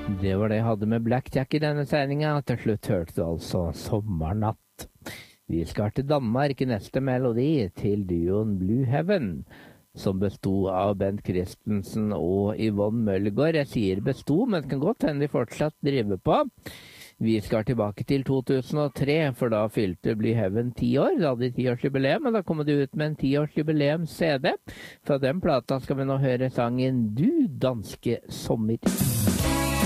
Det var det jeg hadde med Blackjack i denne sendinga. Til slutt hørte du altså Sommernatt. Vi skal til Danmark i neste melodi, til duoen Blue Heaven, som bestod av Bent Christensen og Yvonne Mølgaard. Jeg sier bestod, men det kan godt hende de fortsatt driver på. Vi skal tilbake til 2003, for da fylte Blue Heaven 10 år. Da hadde de 10-årsjubileum, og da kom de ut med en 10-årsjubileums-CD. Fra den plata skal vi nå høre sangen Du danske sommer.